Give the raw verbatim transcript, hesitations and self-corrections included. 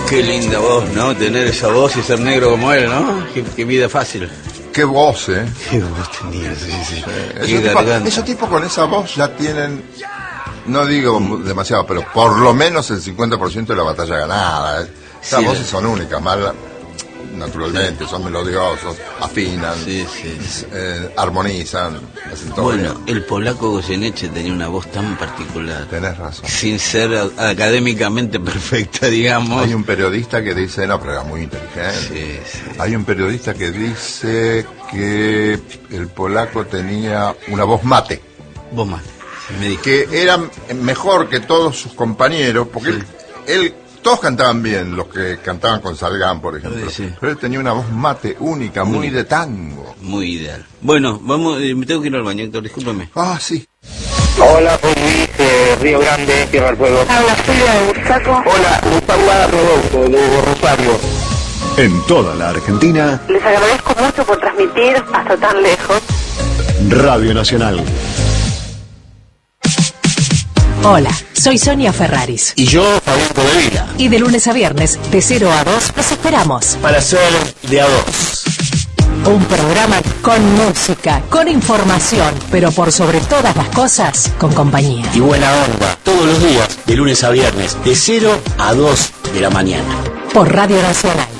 Qué linda voz, ¿no? Tener esa voz y ser negro como él, ¿no? Qué, qué vida fácil. Qué voz, ¿eh? Qué voz tenía, sí, sí. Sí. Qué Esos tipos ese tipo con esa voz ya tienen, no digo demasiado, pero por lo menos el cincuenta por ciento de la batalla ganada. ¿eh? Esas Sí, voces son únicas, más naturalmente, sí. Son melodiosos, afinan, sí, sí. Eh, armonizan, hacen todo Bueno, bien. el polaco Goyeneche tenía una voz tan particular. Tenés razón. Sin ser a- académicamente perfecta, digamos. Hay un periodista que dice, no, pero era muy inteligente. Sí, sí. Hay un periodista que dice que el polaco tenía una voz mate, Vos más, me dijo. que era mejor que todos sus compañeros, porque Sí. él, él- todos cantaban bien, los que cantaban con Salgán, por ejemplo, Sí, sí. pero él tenía una voz mate única, muy Única. de tango. Muy ideal. Bueno, vamos, eh, me tengo que ir al baño, Héctor, discúlpeme. Ah, sí. Hola, soy Luis, eh, Río Grande, Tierra del Fuego. Habla Julia de Bursaco. Hola, Gustavo Rodolfo, de Hugo Rosario. En toda la Argentina, Les agradezco mucho por transmitir hasta tan lejos. Radio Nacional. Hola, soy Sonia Ferraris. Y yo, Fabián Codevila, Y de lunes a viernes, de cero a dos, los esperamos. para ser de a dos. Un programa con música, con información, pero por sobre todas las cosas, con compañía. Y buena onda, todos los días, de lunes a viernes, de cero a dos de la mañana. Por Radio Nacional.